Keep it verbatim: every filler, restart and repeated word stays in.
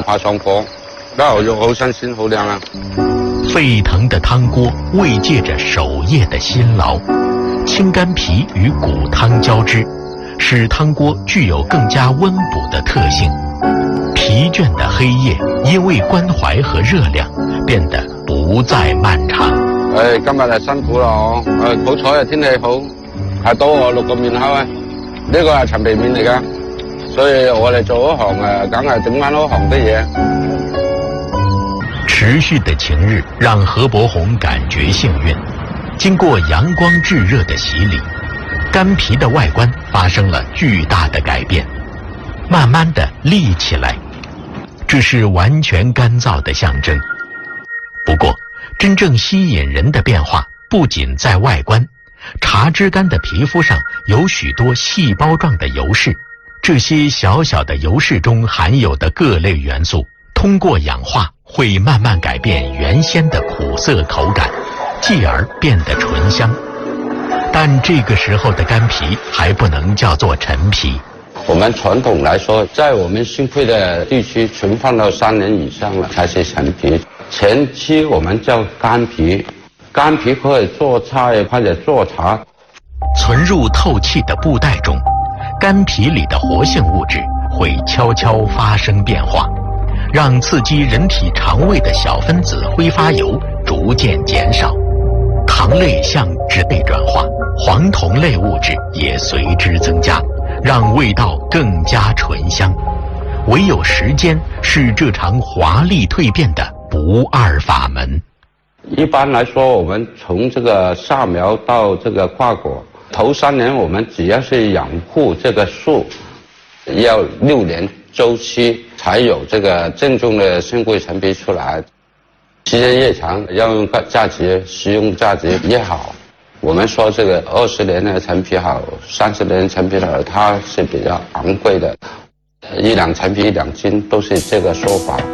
怕上火，那肉好新鮮好靚啊！ 沸騰的湯鍋慰藉着守夜的辛勞，清肝皮與骨湯交織，使湯鍋具有更加溫補的特性。疲倦的黑夜因為關懷和熱量變得不再漫長。 誒，今日係辛苦啦哦！誒，好彩啊，天氣好，係多我六個面口啊！呢個係陳皮麵嚟㗎，所以我哋做嗰行誒，梗係整翻嗰行的嘢。 持續的晴日讓何伯宏感覺幸運，經過陽光炙熱的洗禮，乾皮的外觀發生了巨大的改變，慢慢的立起來，這是完全乾燥的象徵。不過真正吸引人的變化不僅在外觀，茶枝乾的皮膚上有許多細胞狀的油飾，這些小小的油飾中含有的各類元素通過氧化會慢慢改變原先的苦澀口感，繼而變得醇香。但這個時候的乾皮還不能叫做陳皮。 我們傳統來說，在我們新會的地區存放到三年以上了才是陳皮。前期我們叫乾皮，乾皮可以做菜或者做茶。 存入透氣的布袋中，乾皮裡的活性物質會悄悄發生變化，讓刺激人體腸胃的小分子揮發油逐漸減少，糖類向脂類轉化，黃酮類物質也隨之增加，讓味道更加醇香。唯有時間是這場華麗蛻變的不二法門。 一般來說，我們從這個夏苗到這個掛果，頭三年我們只要是養護這個樹，要六年周期才有這個正宗的新會陳皮出來。時間越長，藥用價值、食用價值越好。我們說這個二十年的陳皮好，三十年陳皮好，它是比較昂貴的，一兩陳皮一兩斤都是這個說法。